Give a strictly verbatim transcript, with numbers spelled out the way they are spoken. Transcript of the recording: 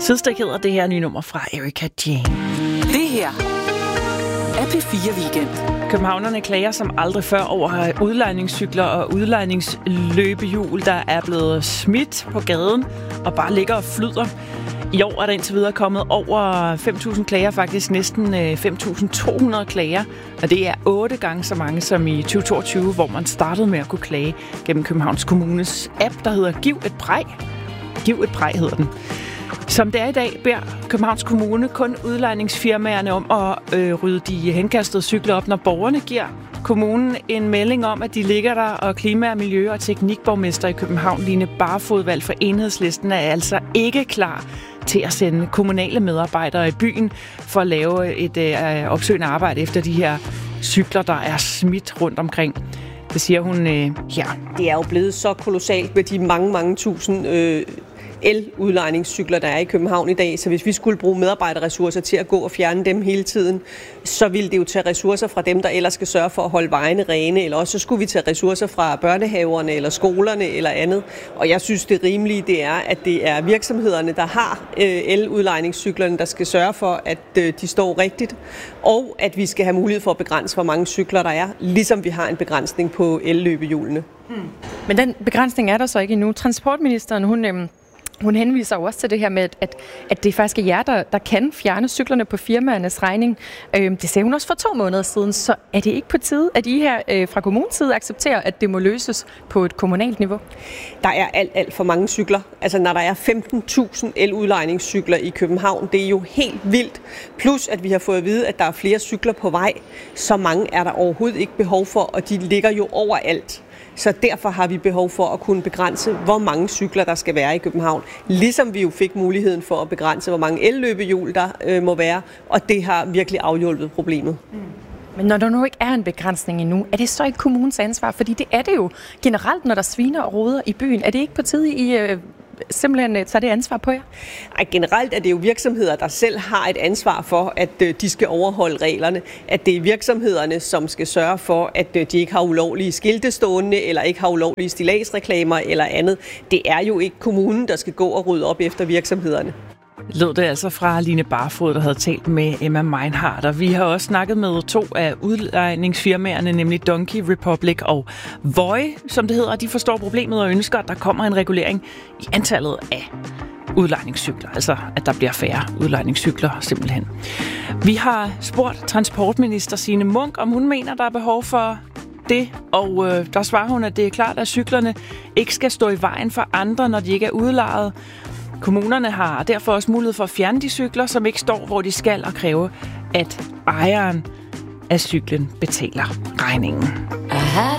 Sidestik hedder det her nye nummer fra Erika Jane. Det her er P fire Weekend. Københavnerne klager som aldrig før over udlejningscykler og udlejningsløbehjul, der er blevet smidt på gaden og bare ligger og flyder. I år er der indtil videre kommet over fem tusind klager, faktisk næsten fem tusind to hundrede klager. Og det er otte gange så mange som i tyve toogtyve, hvor man startede med at kunne klage gennem Københavns Kommunes app, der hedder Giv et præg. Giv et præg hedder den. Som det er i dag, beder Københavns Kommune kun udlejningsfirmaerne om at øh, rydde de henkastede cykler op, når borgerne giver kommunen en melding om, at de ligger der, og klima- og miljø- og teknikborgmester i København, Line Barfod, for Enhedslisten, er altså ikke klar til at sende kommunale medarbejdere i byen for at lave et øh, opsøgende arbejde efter de her cykler, der er smidt rundt omkring. Det siger hun øh, her. Det er jo blevet så kolossalt med de mange, mange tusind øh, el-udlejningscykler, der er i København i dag. Så hvis vi skulle bruge medarbejderressourcer til at gå og fjerne dem hele tiden, så ville det jo tage ressourcer fra dem, der ellers skal sørge for at holde vejene rene, eller også så skulle vi tage ressourcer fra børnehaverne eller skolerne eller andet. Og jeg synes, det rimelige det er, at det er virksomhederne, der har øh, el-udlejningscyklerne, der skal sørge for, at øh, de står rigtigt, og at vi skal have mulighed for at begrænse, hvor mange cykler der er, ligesom vi har en begrænsning på el-løbehjulene. Mm. Men den begrænsning er der så ikke endnu. Transportministeren, hun... Øh... Hun henviser jo også til det her med, at, at det faktisk er jer, der, der kan fjerne cyklerne på firmaernes regning. Øhm, det sagde hun også for to måneder siden, så er det ikke på tide, at I her øh, fra kommunens side accepterer, at det må løses på et kommunalt niveau? Der er alt, alt for mange cykler. Altså når der er femten tusind el-udlejningscykler i København, det er jo helt vildt. Plus at vi har fået at vide, at der er flere cykler på vej. Så mange er der overhovedet ikke behov for, og de ligger jo overalt. Så derfor har vi behov for at kunne begrænse, hvor mange cykler der skal være i København. Ligesom vi jo fik muligheden for at begrænse, hvor mange el-løbehjul der øh, må være. Og det har virkelig afhjulpet problemet. Mm. Men når der nu ikke er en begrænsning endnu, er det så ikke kommunens ansvar? Fordi det er det jo generelt, når der sviner og roder i byen. Er det ikke på tide, I øh, simpelthen tager det ansvar på jer? Ej, generelt er det jo virksomheder, der selv har et ansvar for, at øh, de skal overholde reglerne. At det er virksomhederne, som skal sørge for, at øh, de ikke har ulovlige skilte stående, eller ikke har ulovlige stilladsreklamer eller andet. Det er jo ikke kommunen, der skal gå og rydde op efter virksomhederne. Lød det altså fra Line Barfod, der havde talt med Emma Meinhardt. Og vi har også snakket med to af udlejningsfirmaerne, nemlig Donkey Republic og Voi, som det hedder. De forstår problemet og ønsker, at der kommer en regulering i antallet af udlejningscykler. Altså, at der bliver færre udlejningscykler, simpelthen. Vi har spurgt transportminister Signe Munk, om hun mener, der er behov for det, og øh, der svarer hun, at det er klart, at cyklerne ikke skal stå i vejen for andre, når de ikke er udlejet. Kommunerne har derfor også mulighed for at fjerne de cykler, som ikke står, hvor de skal, og kræve, at ejeren af cyklen betaler regningen.